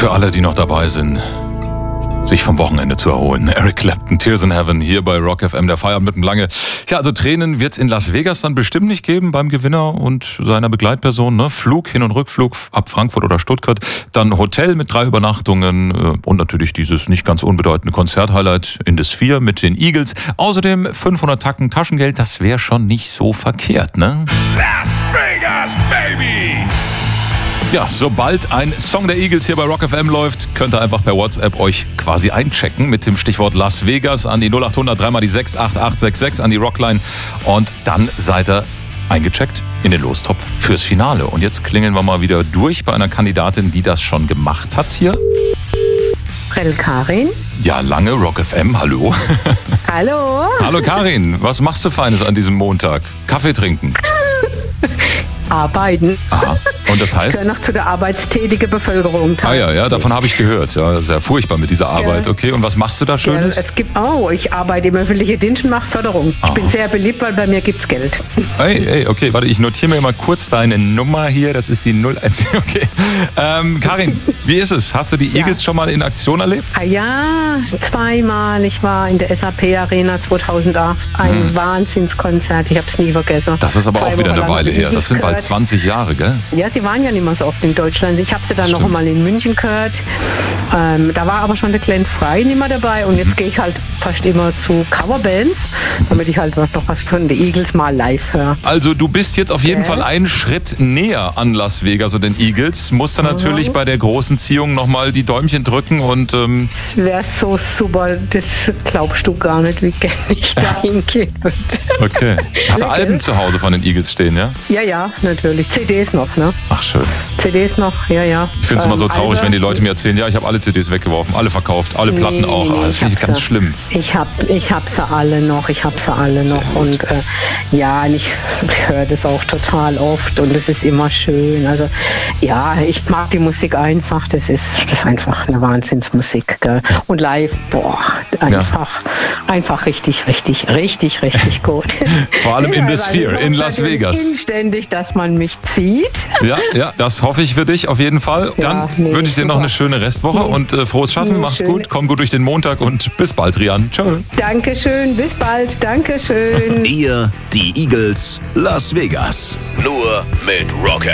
Für alle, die noch dabei sind, sich vom Wochenende zu erholen. Eric Clapton, Tears in Heaven, hier bei Rock FM, der Feierabend mit dem Lange. Ja, also Tränen wird es in Las Vegas dann bestimmt nicht geben beim Gewinner und seiner Begleitperson. Ne? Flug, Hin- und Rückflug ab Frankfurt oder Stuttgart. Dann Hotel mit 3 Übernachtungen und natürlich dieses nicht ganz unbedeutende Konzerthighlight in The Sphere mit den Eagles. Außerdem 500 Tacken Taschengeld, das wäre schon nicht so verkehrt, ne? Las Vegas, baby! Ja, sobald ein Song der Eagles hier bei Rock FM läuft, könnt ihr einfach per WhatsApp euch quasi einchecken mit dem Stichwort Las Vegas an die 0800 3 mal die 68866 an die Rockline und dann seid ihr eingecheckt in den Lostopf fürs Finale. Und jetzt klingeln wir mal wieder durch bei einer Kandidatin, die das schon gemacht hat hier. Karin. Ja, Lange, Rock FM, hallo. Hallo. Hallo Karin, was machst du Feines an diesem Montag? Kaffee trinken? Arbeiten. Aha. Und das heißt? Ich gehöre noch zu der arbeitstätigen Bevölkerung. Ja, davon habe ich gehört. Ja, sehr furchtbar mit dieser Arbeit. Ja. Okay, und was machst du da Schönes? Ja, ich arbeite im öffentlichen Dienst und mache Förderung. Ich bin sehr beliebt, weil bei mir gibt's Geld. Hey, okay, warte, ich notiere mir mal kurz deine Nummer hier. Das ist die 01. Okay. Karin, wie ist es? Hast du die Eagles schon mal in Aktion erlebt? Ja, 2-mal. Ich war in der SAP Arena 2008. Ein Wahnsinnskonzert. Ich habe es nie vergessen. Das ist aber auch wieder eine Weile her. Das sind bald 20 Jahre, gell? Ja, sie waren ja nicht mehr so oft in Deutschland. Ich habe sie dann noch einmal in München gehört. Da war aber schon der Glenn Frey nicht mehr dabei. Und jetzt gehe ich halt fast immer zu Coverbands, damit ich halt noch was von den Eagles mal live höre. Also du bist jetzt auf jeden Fall einen Schritt näher an Las Vegas und den Eagles. Musst dann natürlich bei der großen Ziehung nochmal die Däumchen drücken und... Das wäre so super. Das glaubst du gar nicht, wie gerne ich dahin gehen würde. Okay. Hast du Alben zu Hause von den Eagles stehen, ja? Ja, natürlich. CDs noch, ne? Ach, schön. CDs noch, ja. Ich finde es immer so traurig, wenn die Leute mir erzählen, ja, ich habe alle CDs weggeworfen, alle verkauft, alle Platten auch. Das finde ich ganz schlimm. Ich hab sie alle noch. Und ich höre das auch total oft und es ist immer schön. Also ja, ich mag die Musik einfach. Das ist einfach eine Wahnsinnsmusik. Gell? Und live, einfach richtig gut. Vor allem in The Sphere, in Las Vegas. Inständig, dass man mich zieht. Ja, das hoffe ich für dich auf jeden Fall. Dann wünsche ich dir noch eine schöne Restwoche und frohes Schaffen. Mach's gut, komm gut durch den Montag und bis bald, Rian. Tschö. Dankeschön, bis bald. Dankeschön. Ihr, die Eagles, Las Vegas. Nur mit Rock